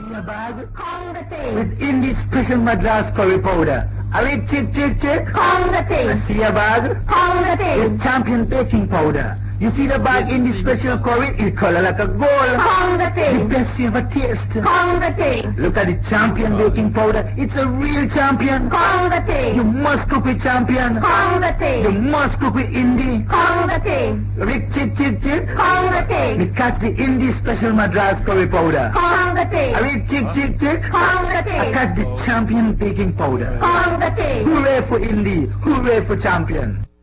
see a bag Kong the thing. with Indie Special Madras curry powder. Ali chick chick chick. Kong the thing. See a bag Kong the thing. with Champion baking powder. You see the bag Yes, Indie see. Special curry? It color like a gold. Kong the The thing. best you ever taste. Kong the thing. Look at the Champion baking powder. It's a real champion. Kong the You thing. must cook with Champion. Kong the You thing. must cook with Indie. Kong the thing. Rick chick chick chick. Kong the thing. Because the Indie Special Madras curry powder. Kong the thing. Rick chick chick chick. Kong the thing. Because the Champion baking powder. Kong the thing. Hooray for Indie! Hooray for Champion!